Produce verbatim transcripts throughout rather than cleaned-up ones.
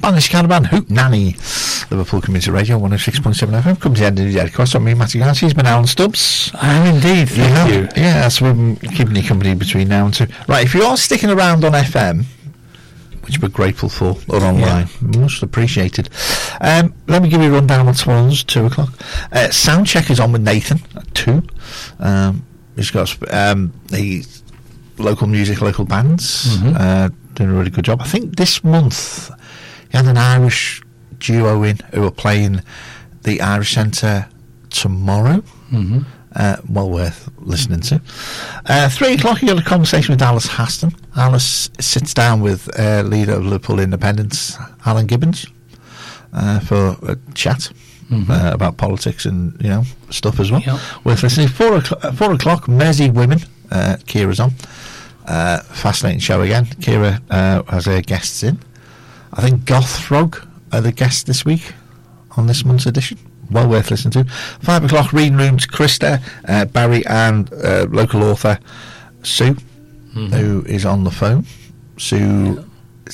Spanish Caravan, Hoot Nanny. Liverpool Community Radio, one oh six point seven F M. Comes to the end of the day. Of me, Matty Garcia. He's been Alan Stubbs. I am indeed, thank yeah, you. Yeah, so we've been keeping you company between now and two. Right, if you are sticking around on F M, which we're grateful for, or online, yeah. Much appreciated. Um, let me give you a rundown on tomorrow's two o'clock. Uh, Soundcheck is on with Nathan at two. Um, he's got um, the local music, local bands, mm-hmm. uh, doing a really good job. I think this month he had an Irish duo in who are playing the Irish Centre tomorrow. Mm-hmm. Uh, well worth listening to. Uh, three o'clock you got a conversation with Alice Haston. Alice sits down with uh, leader of Liverpool Independence, Alan Gibbons, uh, for a chat mm-hmm. uh, about politics and, you know, stuff as well. Yep. Worth listening. Four o'clock, uh, four o'clock Mersey Women. Uh, Kira's on. Uh, fascinating show again. Kira uh, has her guests in. I think Goth Frog are the guests this week on this month's edition. Well worth listening to. Five o'clock reading rooms. Krista, uh, Barry, and uh, local author Sue, mm-hmm. who is on the phone. Sue yeah.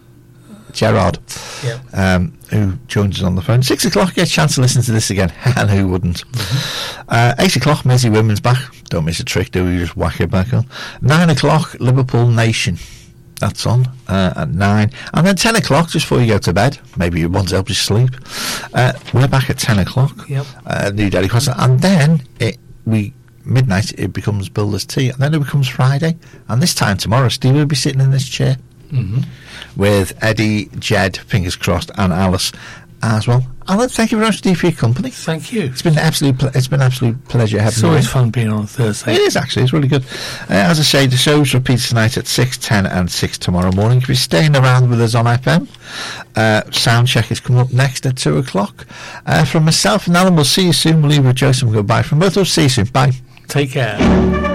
Gerard, yeah. um, who joins us on the phone. Six o'clock, get a chance to listen to this again, and who wouldn't? Mm-hmm. Uh, eight o'clock, Mersey Women's back. Don't miss a trick, do we? Just whack it back on. Nine o'clock, Liverpool Nation. That's on uh, at nine. And then ten o'clock, just before you go to bed, maybe you want to help you sleep, uh, we're back at ten o'clock. Yep. Uh, New Daily Crossing. And then it, we midnight, it becomes Builder's Tea. And then it becomes Friday. And this time tomorrow, Steve will be sitting in this chair mm-hmm. with Eddie, Jed, fingers crossed, and Alice as well. Alan, thank you very much, Steve, for your company. Thank you. It's been absolute. Pl- it's been an absolute pleasure having you. It's always fun being on a Thursday. It is actually. It's really good. Uh, as I say, the show's repeated tonight at six, ten, and six tomorrow morning. If you're staying around with us on F M, uh, Soundcheck is coming up next at two o'clock. Uh, from myself and Alan, we'll see you soon. We'll leave with Joseph and goodbye. From both of us, see you soon. Bye. Take care.